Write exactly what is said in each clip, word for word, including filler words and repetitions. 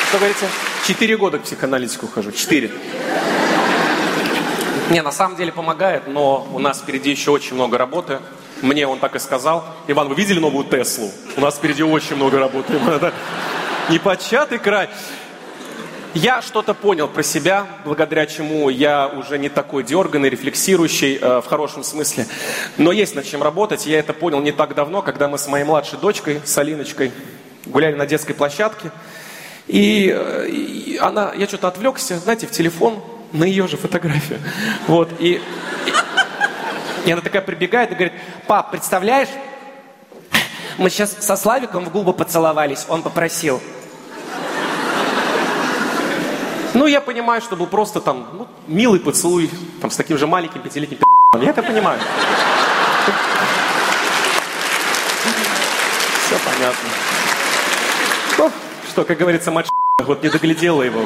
Что говорите? Четыре года к психоаналитику хожу. Четыре. Не, на самом деле помогает, но у нас впереди еще очень много работы. Мне он так и сказал. Иван, вы видели новую Теслу? У нас впереди очень много работы. Это непочатый край. Я что-то понял про себя, благодаря чему я уже не такой дерганый, рефлексирующий, э, в хорошем смысле. Но есть над чем работать. Я это понял не так давно, когда мы с моей младшей дочкой, с Алиночкой, гуляли на детской площадке. И, э, и она, я что-то отвлекся, знаете, в телефон, на ее же фотографию. Вот, и, и, и она такая прибегает и говорит: пап, представляешь, мы сейчас со Славиком в губы поцеловались, он попросил. Ну, я понимаю, что был просто там, ну, милый поцелуй, там, с таким же маленьким пятилетним пи***м. Я это понимаю. Все понятно. Ну, что, как говорится, мать вот не доглядела его.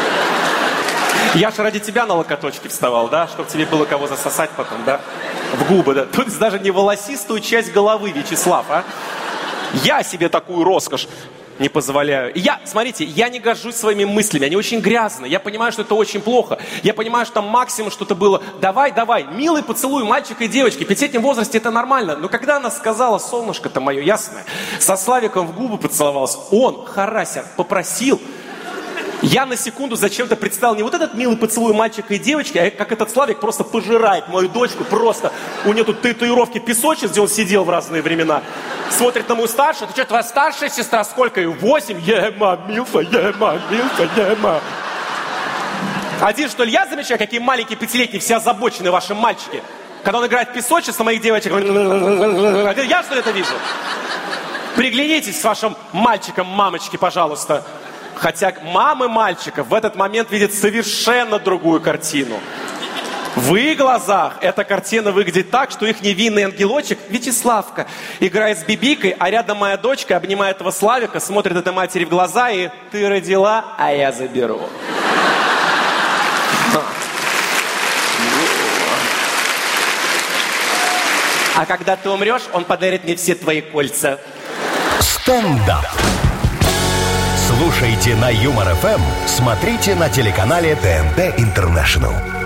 Я же ради тебя на локоточке вставал, да? Чтобы тебе было кого засосать потом, да? В губы, да? То есть даже не волосистую часть головы, Вячеслав, а? Я себе такую роскошь не позволяю. И я, смотрите, я не горжусь своими мыслями, они очень грязные. Я понимаю, что это очень плохо. Я понимаю, что там максимум что-то было. Давай, давай, милый поцелуй мальчика и девочки. В пятилетнем возрасте это нормально. Но когда она сказала, солнышко-то мое ясное, со Славиком в губы поцеловалась, он, харася, попросил. Я на секунду зачем-то представил не вот этот милый поцелуй мальчика и девочки, а как этот Славик просто пожирает мою дочку. Просто у нее тут татуировки песочниц, где он сидел в разные времена. Смотрит на мою старшую. Это что, твоя старшая сестра? Сколько ее? Восемь? Ема, милфа, ема, милфа, ема. Один, что ли, я замечаю, какие маленькие пятилетние все озабоченные ваши мальчики. Когда он играет в песочниц на моих девочек, я что ли это вижу? Приглянитесь с вашим мальчиком, мамочки, пожалуйста. Хотя мамы мальчиков в этот момент видят совершенно другую картину. В их глазах эта картина выглядит так, что их невинный ангелочек Вячеславка играет с бибикой, а рядом моя дочка обнимает этого Славика, смотрит этой матери в глаза и: ты родила, а я заберу. А когда ты умрешь, он подарит мне все твои кольца. Стендап. Слушайте на Юмор ФМ, смотрите на телеканале ТНТ Интернешнл.